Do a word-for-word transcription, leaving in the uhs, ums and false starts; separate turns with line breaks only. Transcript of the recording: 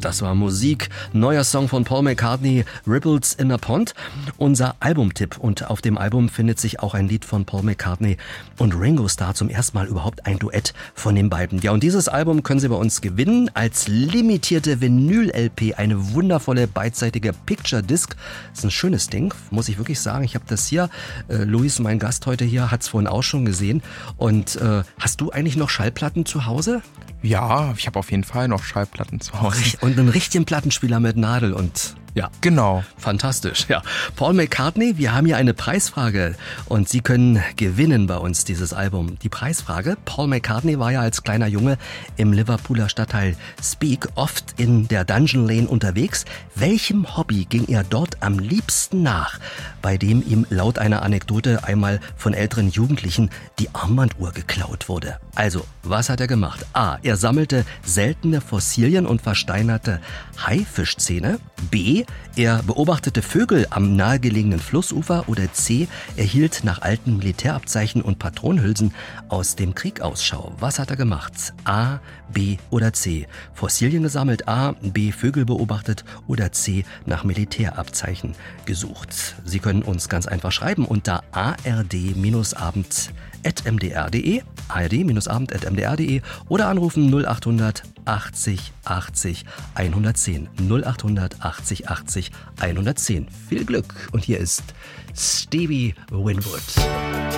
Das war Musik, neuer Song von Paul McCartney, Ripples in a Pond. Unser Albumtipp, und auf dem Album findet sich auch ein Lied von Paul McCartney und Ringo Starr, zum ersten Mal überhaupt ein Duett von den beiden. Ja, und dieses Album können Sie bei uns gewinnen als limitierte Vinyl-L P, eine wundervolle beidseitige Picture Disc. Das ist ein schönes Ding, muss ich wirklich sagen. Ich habe das hier, äh, Luis, mein Gast heute hier, hat es vorhin auch schon gesehen. Und äh, hast du eigentlich noch Schallplatten zu Hause?
Ja, ich habe auf jeden Fall noch Schallplatten zu Hause.
Und einen richtigen Plattenspieler mit Nadel und... Ja,
genau.
Fantastisch, ja. Paul McCartney, wir haben hier eine Preisfrage und Sie können gewinnen bei uns dieses Album. Die Preisfrage: Paul McCartney war ja als kleiner Junge im Liverpooler Stadtteil Speke oft in der Dungeon Lane unterwegs. Welchem Hobby ging er dort am liebsten nach, bei dem ihm laut einer Anekdote einmal von älteren Jugendlichen die Armbanduhr geklaut wurde? Also, was hat er gemacht? A. Er sammelte seltene Fossilien und versteinerte Haifischzähne. B. Er beobachtete Vögel am nahegelegenen Flussufer. Oder C. Er hielt nach alten Militärabzeichen und Patronenhülsen aus dem Krieg Ausschau. Was hat er gemacht? A, B oder C? Fossilien gesammelt, A, B, Vögel beobachtet oder C, nach Militärabzeichen gesucht. Sie können uns ganz einfach schreiben unter a r d abend at m d r punkt d e, a r d abend at m d r punkt d e oder anrufen null achthundert achtzig achtzig hundertzehn. null achthundert achtzig achtzig hundertzehn. Viel Glück, und hier ist Stevie Winwood.